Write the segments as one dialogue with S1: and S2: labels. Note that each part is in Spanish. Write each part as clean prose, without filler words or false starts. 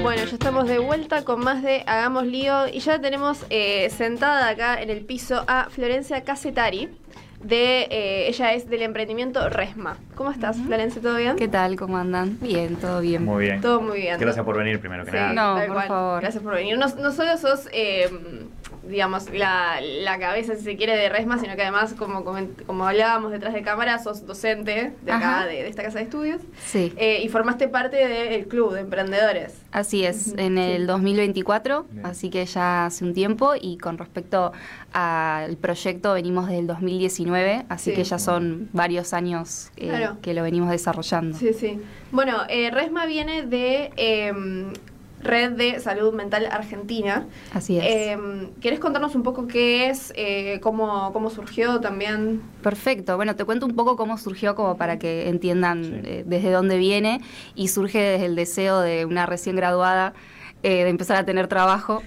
S1: Bueno, ya estamos de vuelta con más de Hagamos Lío y ya tenemos sentada acá en el piso a Florencia Casetari. Ella es del emprendimiento Resma. ¿Cómo estás, Florencia? ¿Todo bien?
S2: ¿Qué tal? ¿Cómo andan? Bien, todo bien.
S3: Muy bien.
S1: Todo muy bien.
S3: Gracias por venir primero que
S1: Sí,
S3: nada.
S2: No,
S1: tal
S2: por
S1: cual.
S2: favor.
S1: Gracias por venir. No solo sos, digamos, la cabeza, si se quiere, de Resma, sino que además, como hablábamos detrás de cámara, sos docente de acá,
S2: Ajá.
S1: de esta casa de estudios.
S2: Sí,
S1: Y formaste parte del club de emprendedores.
S2: así es, en el 2024,
S3: Bien.
S2: así que ya hace un tiempo, y con respecto al proyecto venimos desde el 2019, así
S1: Sí.
S2: que ya son varios años
S1: Claro.
S2: que lo venimos desarrollando.
S1: Sí, sí. Bueno, Resma viene de Red de Salud Mental Argentina.
S2: Así es.
S1: ¿Querés contarnos un poco qué es, cómo surgió también?
S2: Perfecto, bueno, te cuento un poco cómo surgió como para que entiendan
S3: Sí.
S2: desde dónde viene, y surge desde el deseo de una recién graduada de empezar a tener trabajo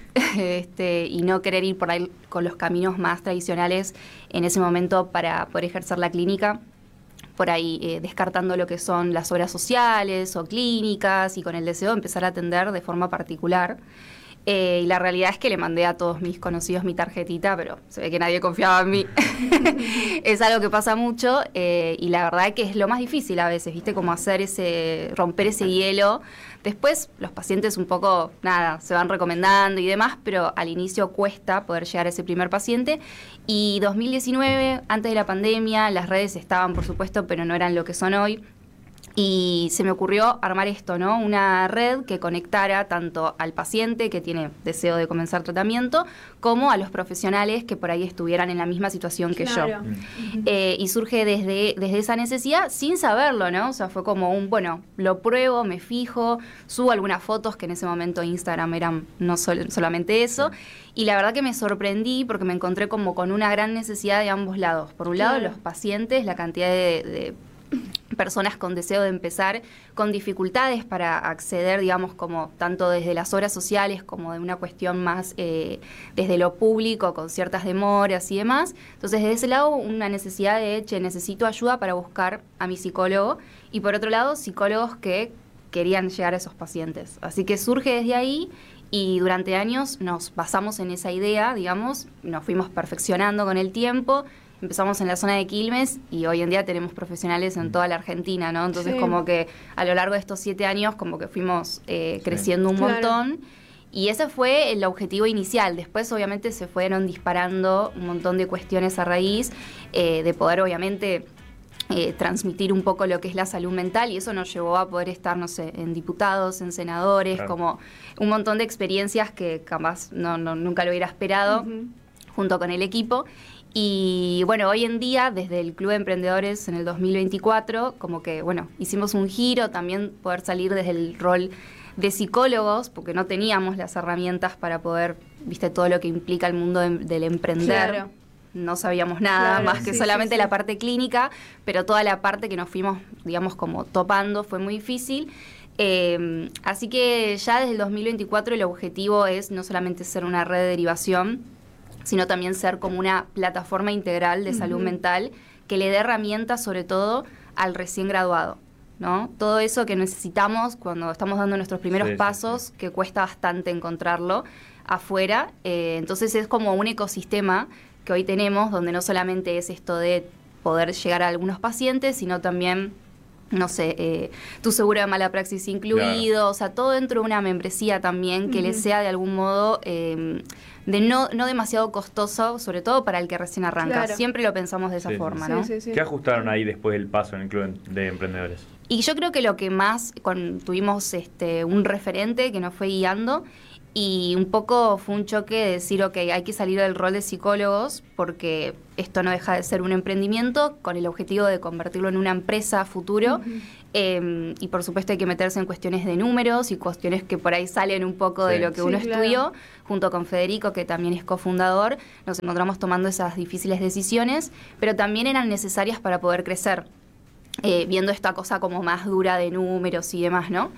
S2: y no querer ir por ahí con los caminos más tradicionales en ese momento para poder ejercer la clínica, por ahí descartando lo que son las obras sociales o clínicas y con el deseo de empezar a atender de forma particular. Y la realidad es que le mandé a todos mis conocidos mi tarjetita, pero se ve que nadie confiaba en mí. Es algo que pasa mucho y la verdad que es lo más difícil a veces, ¿viste? Como romper ese hielo. Después los pacientes un poco, se van recomendando y demás, pero al inicio cuesta poder llegar a ese primer paciente. Y 2019, antes de la pandemia, las redes estaban, por supuesto, pero no eran lo que son hoy. Y se me ocurrió armar esto, ¿no? Una red que conectara tanto al paciente que tiene deseo de comenzar tratamiento, como a los profesionales que por ahí estuvieran en la misma situación que
S1: Claro.
S2: yo. Y surge desde esa necesidad sin saberlo, ¿no? O sea, fue como lo pruebo, me fijo, subo algunas fotos, que en ese momento Instagram eran solamente eso. Y la verdad que me sorprendí porque me encontré como con una gran necesidad de ambos lados. Por un lado,
S1: Claro.
S2: los pacientes, la cantidad de personas con deseo de empezar, con dificultades para acceder, digamos, como tanto desde las obras sociales como de una cuestión más desde lo público, con ciertas demoras y demás. Entonces, desde ese lado, una necesidad de, necesito ayuda para buscar a mi psicólogo, y por otro lado, psicólogos que querían llegar a esos pacientes. Así que surge desde ahí, y durante años nos basamos en esa idea, digamos, nos fuimos perfeccionando con el tiempo. Empezamos en la zona de Quilmes y hoy en día tenemos profesionales en toda la Argentina, ¿no? Entonces,
S1: Sí.
S2: como que a lo largo de estos 7 años, como que fuimos creciendo un
S1: Claro.
S2: montón. Y ese fue el objetivo inicial. Después, obviamente, se fueron disparando un montón de cuestiones a raíz de poder, obviamente, transmitir un poco lo que es la salud mental, y eso nos llevó a poder estar, no sé, en diputados, en senadores,
S3: Claro.
S2: como un montón de experiencias que capaz nunca lo hubiera esperado, junto con el equipo. Y bueno, hoy en día, desde el Club de Emprendedores en el 2024, como que, hicimos un giro, también poder salir desde el rol de psicólogos, porque no teníamos las herramientas para poder, viste, todo lo que implica el mundo del emprender.
S1: Claro.
S2: No sabíamos nada
S1: Claro,
S2: más que
S1: sí,
S2: solamente
S1: sí, sí.
S2: la parte clínica, pero toda la parte que nos fuimos, digamos, como topando fue muy difícil. Así que ya desde el 2024 el objetivo es no solamente ser una red de derivación, sino también ser como una plataforma integral de salud mental que le dé herramientas, sobre todo, al recién graduado, ¿no? Todo eso que necesitamos cuando estamos dando nuestros primeros pasos, que cuesta bastante encontrarlo afuera. Entonces es como un ecosistema que hoy tenemos, donde no solamente es esto de poder llegar a algunos pacientes, sino también, no sé, tu seguro de mala praxis incluido,
S3: Claro.
S2: o sea, todo dentro de una membresía también que le sea de algún modo de no demasiado costoso, sobre todo para el que recién arranca.
S1: Claro.
S2: Siempre lo pensamos de esa
S3: Sí,
S2: forma,
S1: sí,
S2: ¿no?
S1: sí, sí.
S3: ¿Qué ajustaron ahí después del paso en el Club de Emprendedores?
S2: Y yo creo que lo que más, tuvimos un referente que nos fue guiando, y un poco fue un choque de decir, ok, hay que salir del rol de psicólogos, porque esto no deja de ser un emprendimiento con el objetivo de convertirlo en una empresa a futuro. Y por supuesto hay que meterse en cuestiones de números y cuestiones que por ahí salen un poco de
S3: Sí.
S2: lo que
S1: Sí,
S2: uno
S1: claro.
S2: estudió. Junto con Federico, que también es cofundador, nos encontramos tomando esas difíciles decisiones, pero también eran necesarias para poder crecer. Viendo esta cosa como más dura de números y demás, ¿no?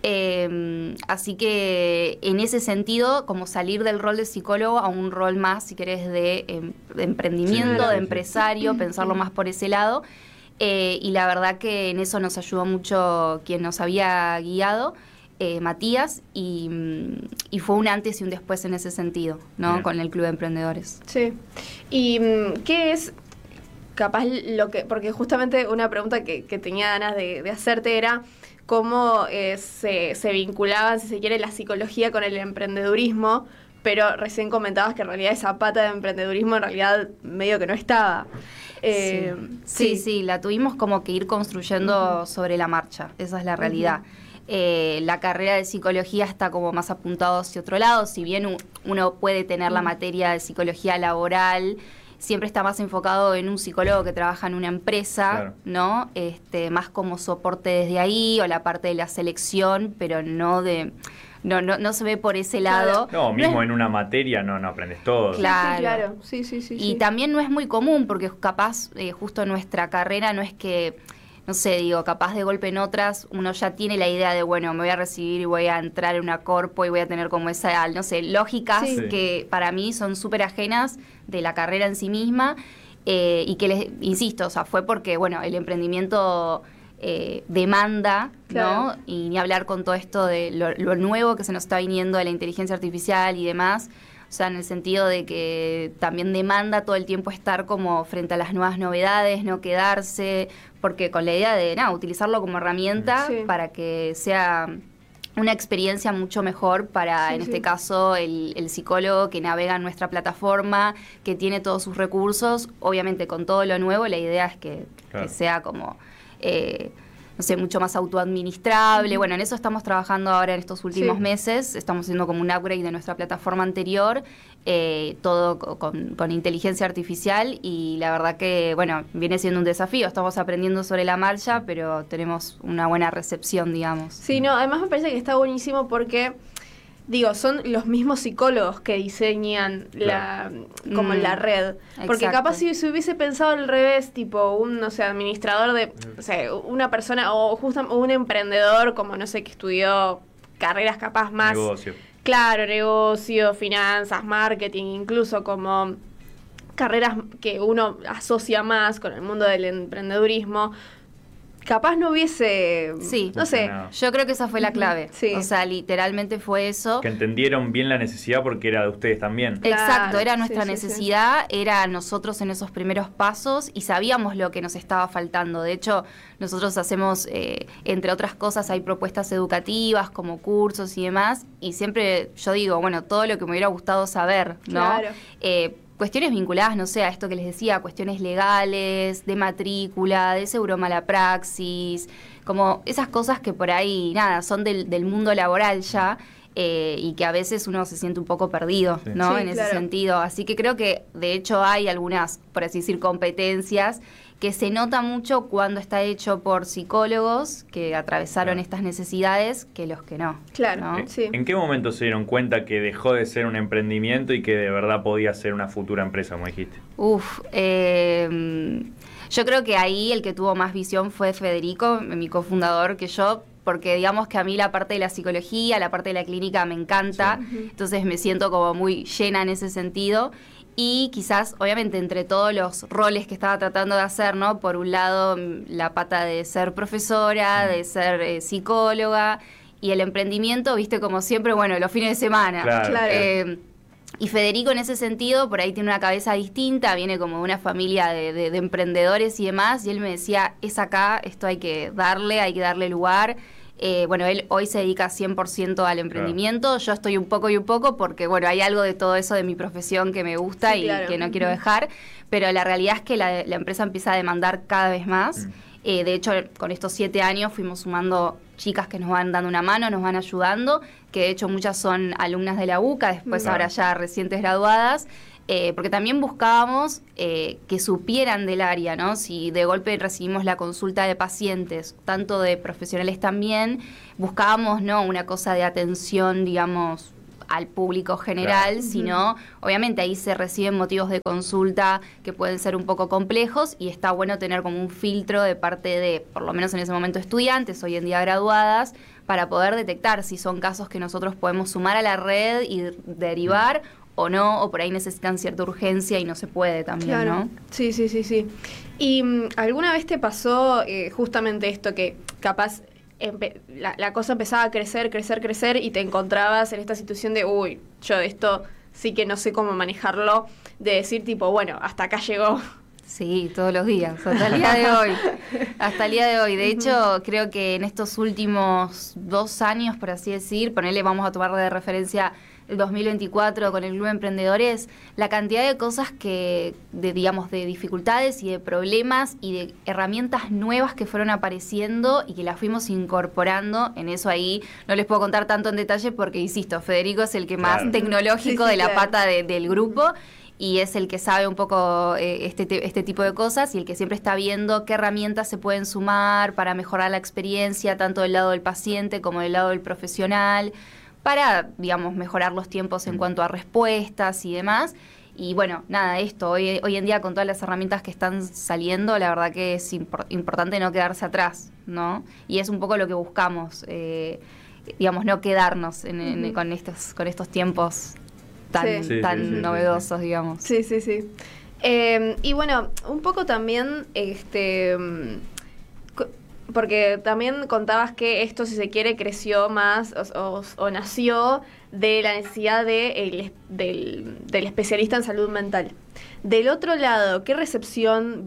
S2: Así que en ese sentido, como salir del rol de psicólogo a un rol más, si querés, de emprendimiento,
S3: Sí,
S2: de
S3: sí.
S2: empresario, pensarlo más por ese lado. Y la verdad que en eso nos ayudó mucho quien nos había guiado. Matías, y fue un antes y un después en ese sentido, ¿no?
S3: Bien.
S2: Con el Club de Emprendedores.
S1: Sí. ¿Y qué es capaz lo que...? Porque justamente una pregunta que tenía ganas de hacerte era cómo se vinculaban, si se quiere, la psicología con el emprendedurismo, pero recién comentabas que en realidad esa pata de emprendedurismo en realidad medio que no estaba.
S2: Sí, la tuvimos como que ir construyendo sobre la marcha, esa es la realidad. La carrera de psicología está como más apuntado hacia otro lado, si bien uno puede tener la materia de psicología laboral, siempre está más enfocado en un psicólogo que trabaja en una empresa,
S3: Claro.
S2: ¿no? Más como soporte desde ahí, o la parte de la selección, pero no de... No se ve por ese lado.
S3: No, mismo
S2: es-
S3: en una materia no aprendes todo.
S2: Claro.
S1: Sí, sí, sí.
S2: Y
S1: sí.
S2: también no es muy común, porque capaz justo nuestra carrera no es que, no sé, digo, capaz de golpe en otras uno ya tiene la idea de, bueno, me voy a recibir y voy a entrar en una corpo y voy a tener como esa, no sé, lógicas
S1: Sí.
S2: que para mí son súper ajenas de la carrera en sí misma, y que les insisto, o sea, fue porque, bueno, el emprendimiento demanda,
S1: Claro.
S2: ¿no? Y ni hablar con todo esto de lo nuevo que se nos está viniendo de la inteligencia artificial y demás. O sea, en el sentido de que también demanda todo el tiempo estar como frente a las nuevas novedades, no quedarse, porque con la idea de utilizarlo como herramienta
S1: Sí.
S2: para que sea una experiencia mucho mejor para,
S1: Sí,
S2: en
S1: sí.
S2: este caso, el psicólogo que navega en nuestra plataforma, que tiene todos sus recursos. Obviamente, con todo lo nuevo, la idea es que
S3: Claro.
S2: sea como... no sé, mucho más autoadministrable. Bueno, en eso estamos trabajando ahora en estos últimos
S1: Sí.
S2: meses. Estamos haciendo como un upgrade de nuestra plataforma anterior, todo con inteligencia artificial, y la verdad que, bueno, viene siendo un desafío. Estamos aprendiendo sobre la marcha, pero tenemos una buena recepción, digamos.
S1: Sí, no, además me parece que está buenísimo porque, digo, son los mismos psicólogos que diseñan como la red. Porque
S2: Exacto.
S1: capaz si se hubiese pensado al revés, tipo un, no sé, administrador de, o sea, una persona o un emprendedor como, no sé, que estudió carreras capaz más...
S3: Negocio.
S1: Claro, negocio, finanzas, marketing, incluso como carreras que uno asocia más con el mundo del emprendedurismo. Capaz no hubiese,
S2: Sí.
S1: no sé,
S3: Funcionado.
S2: Yo creo que esa fue la clave.
S1: Sí.
S2: O sea, literalmente fue eso.
S3: Que entendieron bien la necesidad porque era de ustedes también.
S1: Claro,
S2: Exacto, era nuestra
S1: sí, sí,
S2: necesidad, era nosotros en esos primeros pasos, y sabíamos lo que nos estaba faltando. De hecho, nosotros hacemos, entre otras cosas, hay propuestas educativas como cursos y demás, y siempre yo digo, bueno, todo lo que me hubiera gustado saber, ¿no?
S1: Claro.
S2: Cuestiones vinculadas, no sé, a esto que les decía, cuestiones legales, de matrícula, de seguro mala praxis, como esas cosas que por ahí, nada, son del mundo laboral ya, y que a veces uno se siente un poco perdido,
S3: Sí.
S2: ¿no?
S1: Sí,
S2: En ese
S1: claro.
S2: sentido. Así que creo que, de hecho, hay algunas, por así decir, competencias que se nota mucho cuando está hecho por psicólogos que atravesaron
S3: Claro.
S2: estas necesidades que los que no.
S1: Claro.
S2: ¿no?
S1: Sí.
S3: ¿En qué momento se dieron cuenta que dejó de ser un emprendimiento y que de verdad podía ser una futura empresa, como dijiste?
S2: Yo creo que ahí el que tuvo más visión fue Federico, mi cofundador, que yo, porque digamos que a mí la parte de la psicología, la parte de la clínica me encanta, entonces me siento como muy llena en ese sentido. Y quizás, obviamente, entre todos los roles que estaba tratando de hacer, ¿no? Por un lado, la pata de ser profesora, de ser psicóloga, y el emprendimiento, viste, como siempre, bueno, los fines de semana.
S3: Claro.
S2: Y Federico en ese sentido, por ahí tiene una cabeza distinta, viene como de una familia de emprendedores y demás, y él me decía, es acá, esto hay que darle lugar. Bueno, él hoy se dedica 100% al emprendimiento, yo estoy un poco porque, bueno, hay algo de todo eso de mi profesión que me gusta
S1: Sí,
S2: y
S1: claro.
S2: que no quiero dejar, pero la realidad es que la empresa empieza a demandar cada vez más. De hecho, con estos 7 años fuimos sumando chicas que nos van dando una mano, nos van ayudando, que de hecho muchas son alumnas de la UCA, después
S3: Claro.
S2: ahora ya recientes graduadas, porque también buscábamos que supieran del área, ¿no? Si de golpe recibimos la consulta de pacientes, tanto de profesionales también, buscábamos, ¿no? Una cosa de atención, digamos, al público general,
S3: Claro.
S2: sino obviamente ahí se reciben motivos de consulta que pueden ser un poco complejos, y está bueno tener como un filtro de parte de, por lo menos en ese momento, estudiantes, hoy en día graduadas, para poder detectar si son casos que nosotros podemos sumar a la red y derivar o no, o por ahí necesitan cierta urgencia y no se puede también,
S1: Claro.
S2: ¿no?
S1: Sí, sí, sí, sí. ¿Y alguna vez te pasó justamente esto que capaz la cosa empezaba a crecer y te encontrabas en esta situación de, uy, yo de esto sí que no sé cómo manejarlo, de decir tipo, bueno, hasta acá llegó.
S2: Sí, todos los días, hasta el día de hoy. Hasta el día de hoy. De hecho, creo que en estos últimos 2 años, por así decir, ponele, vamos a tomar de referencia el 2024 con el Club de Emprendedores, la cantidad de cosas digamos, de dificultades y de problemas y de herramientas nuevas que fueron apareciendo y que las fuimos incorporando. En eso ahí no les puedo contar tanto en detalle porque, insisto, Federico es el que más tecnológico de la pata del grupo. Y es el que sabe un poco este tipo de cosas y el que siempre está viendo qué herramientas se pueden sumar para mejorar la experiencia, tanto del lado del paciente como del lado del profesional, para, digamos, mejorar los tiempos en cuanto a respuestas y demás. Y bueno, nada, esto, hoy en día con todas las herramientas que están saliendo, la verdad que es importante no quedarse atrás, ¿no? Y es un poco lo que buscamos, digamos, no quedarnos con estos tiempos tan novedosos, digamos.
S1: Sí. Y bueno, un poco también, porque también contabas que esto, si se quiere, creció más o nació de la necesidad del especialista en salud mental. Del otro lado, ¿qué recepción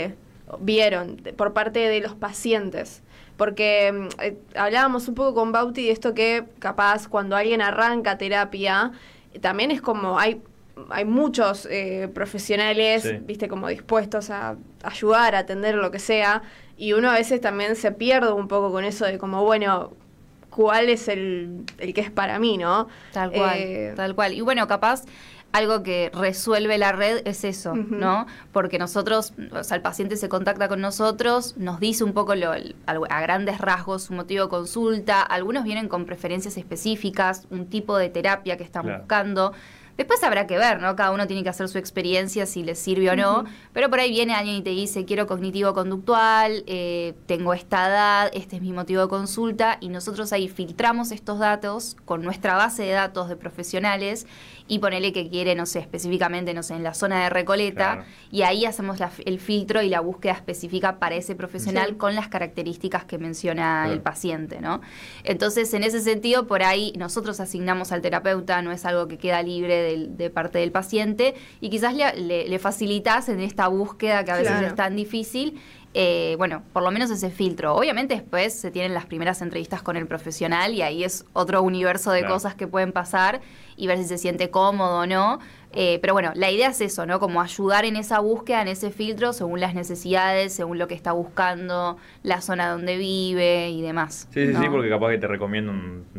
S1: vieron por parte de los pacientes? Porque hablábamos un poco con Bauti de esto que capaz cuando alguien arranca terapia, también es como hay muchos profesionales, viste, como dispuestos a ayudar, a atender lo que sea, y uno a veces también se pierde un poco con eso de como, bueno, ¿cuál es el que es para mí, no?
S2: Tal cual. Y bueno, capaz algo que resuelve la red es eso, ¿no? Porque nosotros, o sea, el paciente se contacta con nosotros, nos dice un poco a grandes rasgos su motivo de consulta, algunos vienen con preferencias específicas, un tipo de terapia que están buscando. Después habrá que ver, ¿no? Cada uno tiene que hacer su experiencia, si le sirve o no, pero por ahí viene alguien y te dice, quiero cognitivo-conductual, tengo esta edad, este es mi motivo de consulta, y nosotros ahí filtramos estos datos con nuestra base de datos de profesionales y ponele que quiere, no sé, específicamente, no sé, en la zona de Recoleta, y ahí hacemos el filtro y la búsqueda específica para ese profesional con las características que menciona el paciente, ¿no? Entonces, en ese sentido, por ahí nosotros asignamos al terapeuta, no es algo que queda libre de parte del paciente, y quizás le facilitas en esta búsqueda que a veces es tan difícil, bueno, por lo menos ese filtro. Obviamente después se tienen las primeras entrevistas con el profesional y ahí es otro universo de cosas que pueden pasar y ver si se siente cómodo o no. Pero bueno, la idea es eso, ¿no? Como ayudar en esa búsqueda, en ese filtro, según las necesidades, según lo que está buscando, la zona donde vive y demás.
S3: Sí, porque capaz que te recomiendo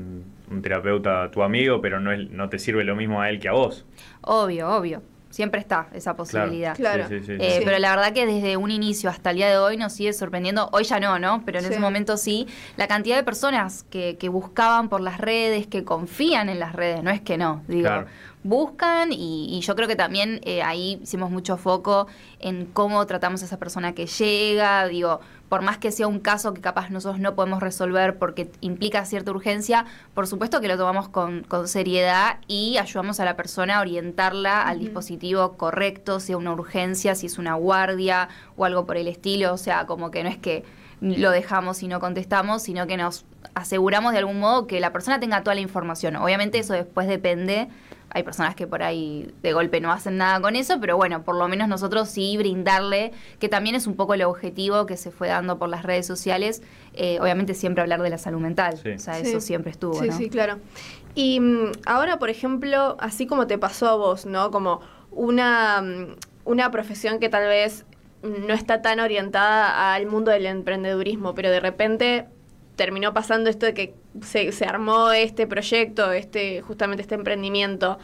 S3: un terapeuta a tu amigo, pero no te sirve lo mismo a él que a vos.
S2: Obvio. Siempre está esa posibilidad.
S1: Claro.
S3: Sí.
S2: Pero la verdad que desde un inicio hasta el día de hoy nos sigue sorprendiendo. Hoy ya no, pero en ese momento sí. La cantidad de personas que buscaban por las redes, que confían en las redes, no es que no, digo.
S3: Claro.
S2: Buscan y yo creo que también ahí hicimos mucho foco en cómo tratamos a esa persona que llega, digo, por más que sea un caso que capaz nosotros no podemos resolver porque implica cierta urgencia, por supuesto que lo tomamos con seriedad y ayudamos a la persona a orientarla al dispositivo correcto, sea una urgencia, si es una guardia o algo por el estilo, o sea, como que no es que lo dejamos y no contestamos, sino que nos aseguramos de algún modo que la persona tenga toda la información. Obviamente eso después depende. Hay personas que por ahí de golpe no hacen nada con eso, pero bueno, por lo menos nosotros sí brindarle, que también es un poco el objetivo que se fue dando por las redes sociales, obviamente siempre hablar de la salud mental, o sea, eso siempre estuvo, ¿no? Sí,
S1: claro. Y ahora, por ejemplo, así como te pasó a vos, ¿no? Como una profesión que tal vez no está tan orientada al mundo del emprendedurismo, pero de repente terminó pasando esto de que se armó este proyecto, justamente este emprendimiento.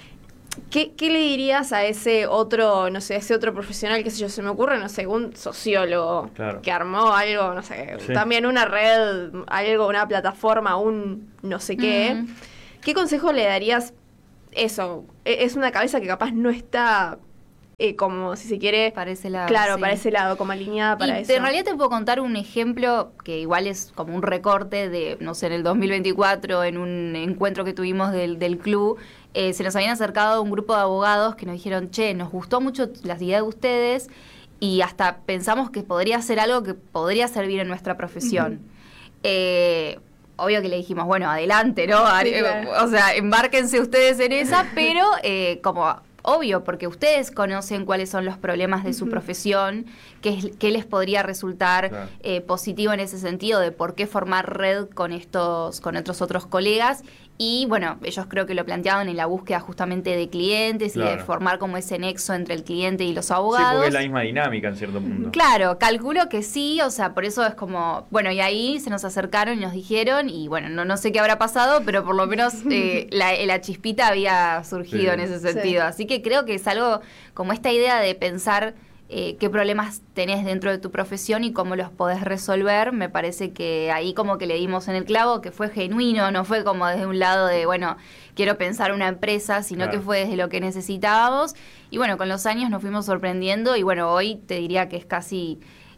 S1: ¿Qué le dirías a ese otro, no sé, ese otro profesional, qué sé yo, se me ocurre, no sé, un sociólogo que armó algo, no sé, también una red, algo, una plataforma, un no sé qué? ¿Qué consejo le darías? Eso, es una cabeza que capaz no está como, si se quiere,
S2: para ese lado,
S1: para ese lado, como alineada para eso.
S2: En realidad te puedo contar un ejemplo que igual es como un recorte de, no sé, en el 2024, en un encuentro que tuvimos del club, se nos habían acercado un grupo de abogados que nos dijeron, che, nos gustó mucho las ideas de ustedes y hasta pensamos que podría ser algo que podría servir en nuestra profesión. Obvio que le dijimos, bueno, adelante, ¿no?
S1: Sí, claro.
S2: O sea, embárquense ustedes en esa, pero como obvio, porque ustedes conocen cuáles son los problemas de su profesión, qué les podría resultar positivo en ese sentido, de por qué formar red con otros colegas. Y bueno, ellos creo que lo planteaban en la búsqueda justamente de clientes y de formar como ese nexo entre el cliente y los abogados.
S3: Sí, porque es la misma dinámica en cierto punto.
S2: Claro, calculo que sí, o sea, por eso es como, bueno, y ahí se nos acercaron y nos dijeron, y bueno, no sé qué habrá pasado, pero por lo menos la chispita había surgido en ese sentido.
S1: Sí.
S2: Así que creo que es algo como esta idea de pensar qué problemas tenés dentro de tu profesión y cómo los podés resolver. Me parece que ahí como que le dimos en el clavo, que fue genuino, no fue como desde un lado de, bueno, quiero pensar una empresa, sino que fue desde lo que necesitábamos. Y bueno, con los años nos fuimos sorprendiendo y bueno, hoy te diría que es casi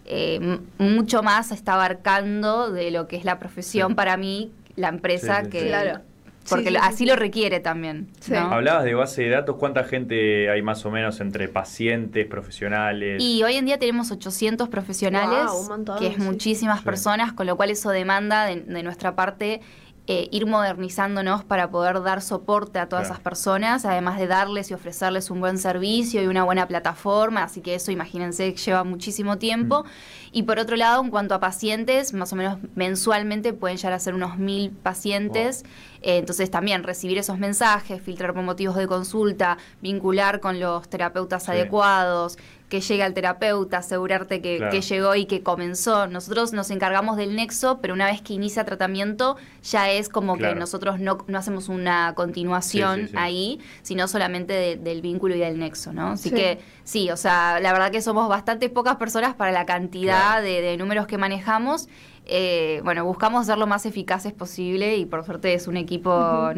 S2: mucho más está abarcando de lo que es la profesión para mí, la empresa que...
S1: Claro.
S2: Porque así lo requiere también.
S1: Sí.
S2: ¿no?
S3: Hablabas de base de datos, ¿cuánta gente hay más o menos entre pacientes, profesionales?
S2: Y hoy en día tenemos 800 profesionales,
S1: Wow, un montón,
S2: que es muchísimas personas, con lo cual eso demanda de nuestra parte ir modernizándonos para poder dar soporte a todas esas personas, además de darles y ofrecerles un buen servicio y una buena plataforma, así que eso, imagínense, lleva muchísimo tiempo. Y por otro lado, en cuanto a pacientes, más o menos mensualmente pueden llegar a ser unos 1000 pacientes. Entonces también recibir esos mensajes, filtrar por motivos de consulta, vincular con los terapeutas adecuados, que llegue al terapeuta, asegurarte que llegó y que comenzó. Nosotros nos encargamos del nexo, pero una vez que inicia tratamiento ya es como que nosotros no hacemos una continuación ahí, sino solamente del vínculo y del nexo, ¿no? Así que sí, o sea, la verdad que somos bastante pocas personas para la cantidad de números que manejamos. Bueno, buscamos ser lo más eficaces posible y por suerte es un equipo,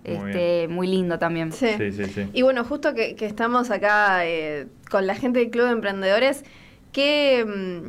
S2: muy lindo también.
S1: Sí. Y bueno, justo que estamos acá con la gente del Club de Emprendedores, ¿qué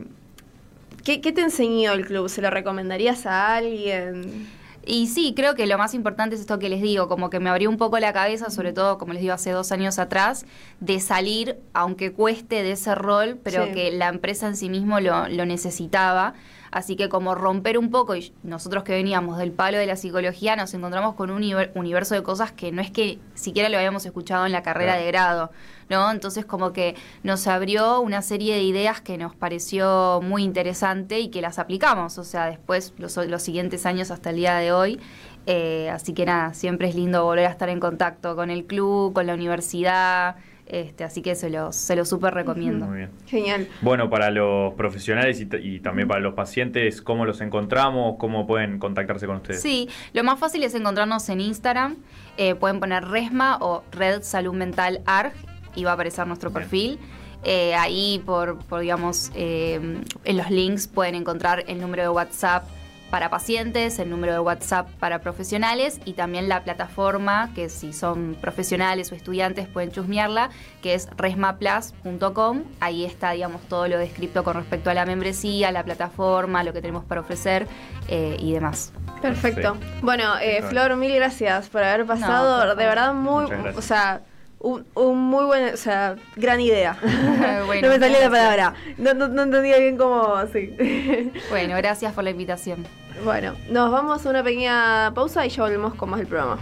S1: te enseñó el club? ¿Se lo recomendarías a alguien?
S2: Y sí, creo que lo más importante es esto que les digo, como que me abrió un poco la cabeza, sobre todo, como les digo, hace 2 años atrás, de salir, aunque cueste, de ese rol, pero que la empresa en sí mismo lo necesitaba. Así que como romper un poco, y nosotros que veníamos del palo de la psicología, nos encontramos con un universo de cosas que no es que siquiera lo habíamos escuchado en la carrera de grado, ¿no? Entonces como que nos abrió una serie de ideas que nos pareció muy interesante y que las aplicamos, o sea, después los siguientes años hasta el día de hoy. Así que nada, siempre es lindo volver a estar en contacto con el club, con la universidad. Así que se lo súper recomiendo.
S3: Muy bien.
S1: Genial.
S3: Bueno, para los profesionales y también para los pacientes, ¿cómo los encontramos? ¿Cómo pueden contactarse con ustedes?
S2: Sí, lo más fácil es encontrarnos en Instagram. Pueden poner Resma o Red Salud Mental ARG y va a aparecer nuestro perfil. Ahí, digamos, en los links pueden encontrar el número de WhatsApp para pacientes, el número de WhatsApp para profesionales y también la plataforma, que si son profesionales o estudiantes pueden chusmearla, que es resmaplus.com. Ahí está, digamos, todo lo descrito con respecto a la membresía, la plataforma, lo que tenemos para ofrecer y demás.
S1: Perfecto. Bueno, Flor, mil gracias por haber pasado. De verdad, o sea, un muy buen, o sea, gran idea.
S2: Bueno,
S1: no me salía la palabra. No entendía bien cómo, sí.
S2: Bueno, gracias por la invitación.
S1: Bueno, nos vamos a una pequeña pausa y ya volvemos con más del programa.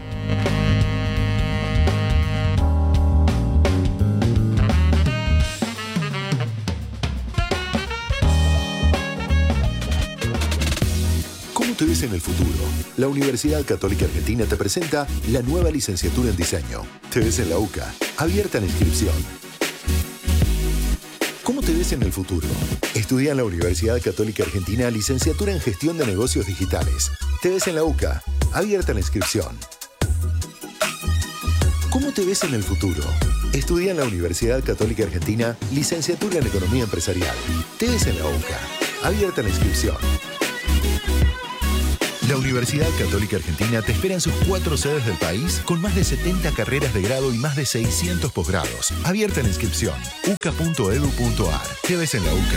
S4: ¿Cómo te ves en el futuro? La Universidad Católica Argentina te presenta la nueva licenciatura en diseño. Te ves en la UCA, abierta la inscripción. ¿Cómo te ves en el futuro? Estudia en la Universidad Católica Argentina licenciatura en gestión de negocios digitales. Te ves en la UCA, abierta la inscripción. ¿Cómo te ves en el futuro? Estudia en la Universidad Católica Argentina licenciatura en economía empresarial. Te ves en la UCA, abierta la inscripción. La Universidad Católica Argentina te espera en sus 4 sedes del país con más de 70 carreras de grado y más de 600 posgrados. Abierta la inscripción. uca.edu.ar. Te ves en la UCA.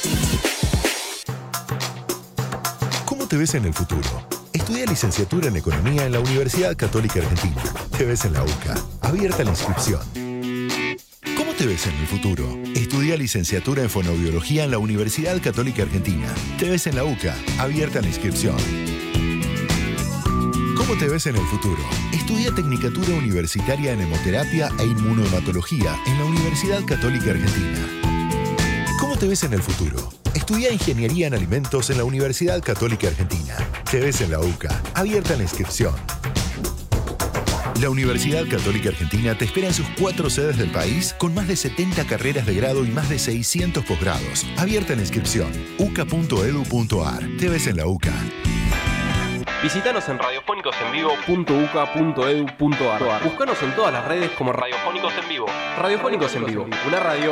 S4: ¿Cómo te ves en el futuro? Estudia licenciatura en Economía en la Universidad Católica Argentina. Te ves en la UCA. Abierta la inscripción. ¿Cómo te te ves en el futuro? Estudia licenciatura en fonoaudiología en la Universidad Católica Argentina. Te ves en la UCA, abierta la inscripción. ¿Cómo te ves en el futuro? Estudia Tecnicatura Universitaria en Hemoterapia e Inmunohematología en la Universidad Católica Argentina. ¿Cómo te ves en el futuro? Estudia Ingeniería en Alimentos en la Universidad Católica Argentina. Te ves en la UCA, abierta la inscripción. La Universidad Católica Argentina te espera en sus 4 sedes del país con más de 70 carreras de grado y más de 600 posgrados. Abierta la inscripción. uca.edu.ar. Te ves en la UCA.
S5: Visítanos en radiofónicosenvivo.uca.edu.ar. Búscanos en todas las redes como Radiofónicos en Vivo. Radiofónicos en Vivo, una radio